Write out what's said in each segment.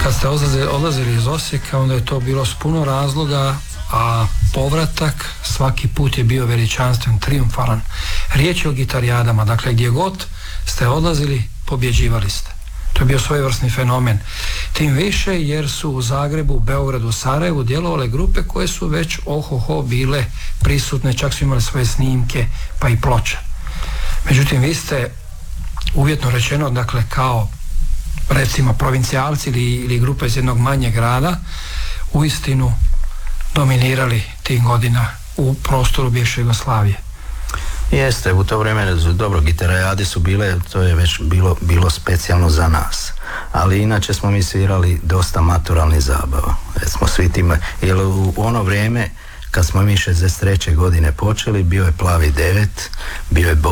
Kad ste odlazili iz Osijeka, onda je to bilo s puno razloga, a povratak svaki put je bio veličanstven, triumfalan. Riječ je o gitarijadama, dakle gdje god ste odlazili, pobjeđivali ste. To je bio svojevrsni fenomen. Tim više jer su u Zagrebu, Beogradu, Sarajevu djelovale grupe koje su već bile prisutne, čak su imali svoje snimke pa i ploče. Međutim, vi ste uvjetno rečeno, dakle kao recimo provincijalci ili grupa iz jednog manjeg grada uistinu dominirali tih godina u prostoru bivše Jugoslavije. Jeste, u to vrijeme dobro, gitarijade su bile, to je već bilo specijalno za nas, ali inače smo mi svirali dosta maturalnih zabava. Smo svi tim, jer u ono vrijeme kad smo mi 63. godine počeli, bio je Plavi 9, bio je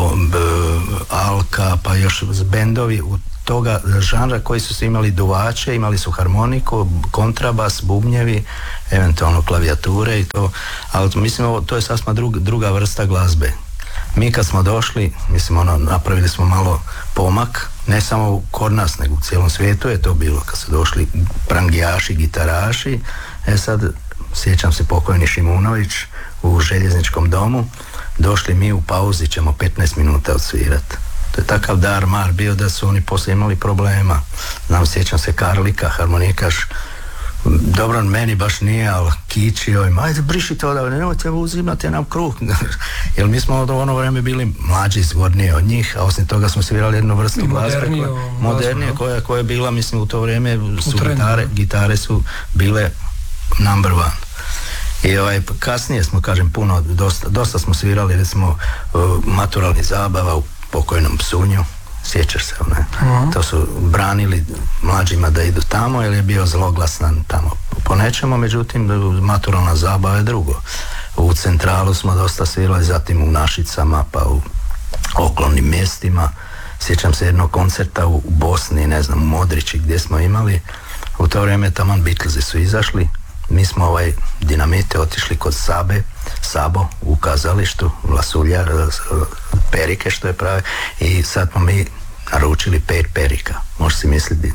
Alka, pa još bendovi u toga žanra koji su imali duvače, imali su harmoniku, kontrabas, bubnjevi, eventualno klavijature i to, ali mislim to je sasma druga vrsta glazbe. Mi kad smo došli, mislim napravili smo malo pomak, ne samo kod nas, nego u cijelom svijetu je to bilo kad su došli prangijaši, gitaraši. Sad sjećam se pokojni Šimunović u Željezničkom domu, došli mi u pauzi ćemo 15 minuta odsvirati. To je takav dar mar bio da su oni poslije imali problema. Sjećam se Karlika, harmonikaš, dobro, meni baš nije, ali kičio im, ajde brišite odavde, nemojte uzimati nam kruh. Jer mi smo u ono vrijeme bili mlađi, zgodniji od njih, a osim toga smo svirali jednu vrstu glazbe modernije koja je bila, mislim, u to vrijeme su gitare su bile number one. I kasnije smo, kažem, dosta smo svirali, recimo, maturalni zabava u Pokojnom Psunju. Sjećaš se, to su branili mlađima da idu tamo jer je bio zloglasan tamo po nečemu, međutim maturalna zabava je drugo. U Centralu smo dosta svirali, zatim u Našicama pa u okolnim mjestima. Sjećam se jednog koncerta u Bosni, ne znam, u Modrići gdje smo imali. U to vrijeme taman Beatlesi su izašli. Mi smo Dinamite otišli kod Sabo u kazalištu, Vlasulja, perike što je pravi, i sad smo mi naručili 5 perika. Možeš si misliti.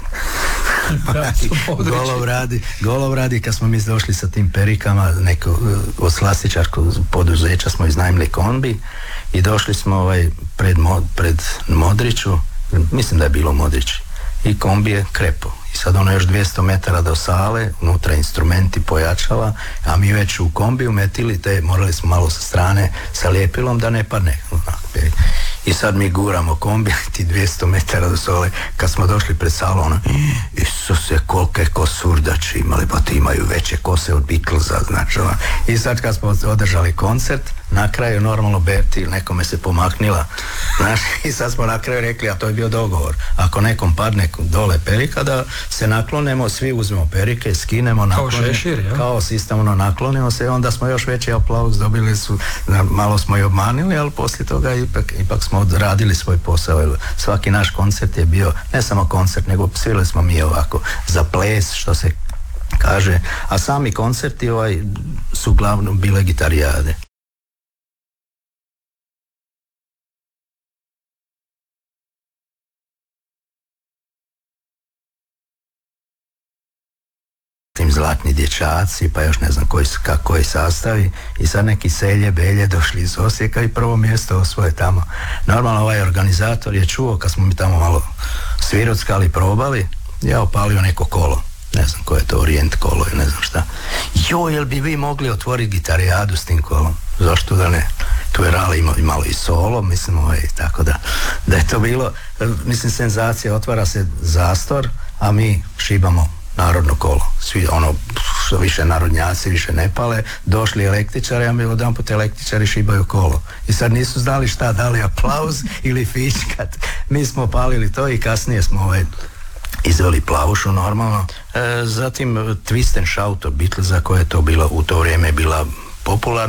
Golov radi kad smo mi došli sa tim perikama, neko od slastičarskog poduzeća smo iznajmili kombi i došli smo pred Modriću, mislim da je bilo Modrić, i kombi je krepo. I sad još 200 metara do sale, unutra instrumenti, pojačala, a mi već u kombi umetili morali smo malo sa strane sa lijepilom da ne padne. I sad mi guramo kombi, ti 200 metara do sale, kad smo došli pred salu, Isuse, kolike kosurdači imali, pa ti imaju veće kose od Beatlesa, znači. I sad kad smo održali koncert, na kraju normalno Berti nekome se pomaknila, znaš, i sad smo na kraju rekli, a to je bio dogovor, ako nekom padne dole perika, da se naklonemo, svi uzmemo perike, skinemo, kao sistemno naklonimo se, onda smo još veći aplauz dobili, malo smo i obmanili, ali poslije toga ipak smo odradili svoj posao. Svaki naš koncert je bio, ne samo koncert, nego svirali smo mi ovako za ples, što se kaže, a sami koncerti su glavno bile gitarijade. Zlatni dječaci, pa još ne znam koji sastavi, i sad neki Selje, Belje došli iz Osijeka i prvo mjesto osvoje tamo. Normalno organizator je čuo kad smo mi tamo malo svirockali, probali, ja opalio neko kolo, ne znam koje je to, Orijent kolo ili ne znam šta. Jel bi vi mogli otvoriti gitarijadu s tim kolom? Zašto da ne? Tu je Rali imao malo i solo, mislim, tako da je to bilo, mislim, senzacija, otvara se zastor, a mi šibamo narodno kolo. Svi više narodnjaci, više ne pale, došli električari, a mi odanput električari šibaju kolo. I sad nisu znali šta, da li aplauz ili fičkat. Mi smo palili to i kasnije smo izveli plavušu normalno. Zatim Twist and Shout od Beatlesa, koja je to bila u to vrijeme bila popularna.